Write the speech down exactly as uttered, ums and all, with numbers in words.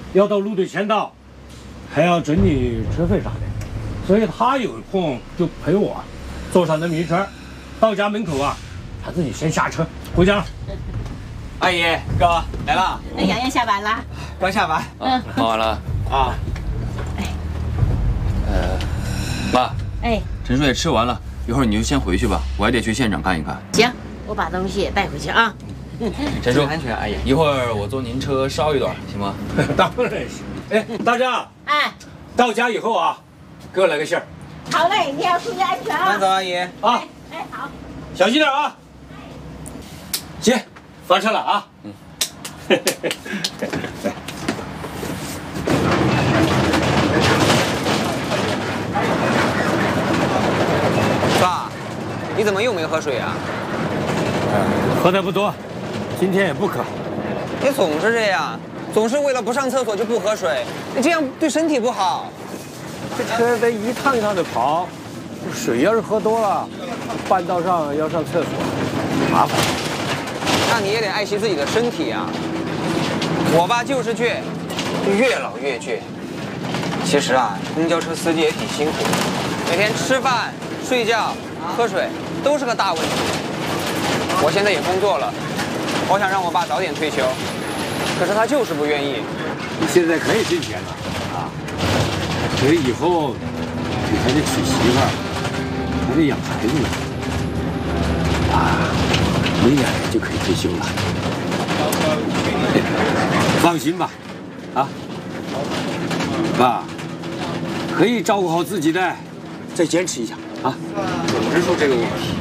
要到路队签到，还要挣你车费啥的，所以他有空就陪我坐上那么一圈，到家门口啊，他自己先下车回家了。 阿姨哥来了， 那洋洋下班了， 刚下班， 嗯， 忙完了啊。呃，妈， 哎， 陈叔也吃完了，一会儿你就先回去吧，我还得去现场看一看。 行，我把东西也带回去啊。 陈叔，安全，阿姨，一会儿我坐您车捎一段，行吗？ 当然行。哎，大家， 哎， 到家以后啊，给我来个信儿。 好嘞，你要注意安全啊。 慢走，阿姨。 啊， 哎，好， 小心点啊。行，上车了啊。嗯。 爸，你怎么又没喝水啊？ 喝的不多，今天也不渴。 你总是这样，总是为了不上厕所就不喝水，你这样对身体不好。 这车得一趟一趟的跑，水要是喝多了，半道上要上厕所，麻烦。 那你也得爱惜自己的身体啊。我爸就是倔，越老越倔。其实啊，公交车司机也挺辛苦的，每天吃饭、睡觉、喝水都是个大问题。我现在也工作了，我想让我爸早点退休，可是他就是不愿意。 你现在可以挣钱了啊，可是以后你还得娶媳妇儿，还得养孩子呢。啊，明年就可以退休了。放心吧，啊，爸，可以照顾好自己的，再坚持一下啊。 总是说这个问题。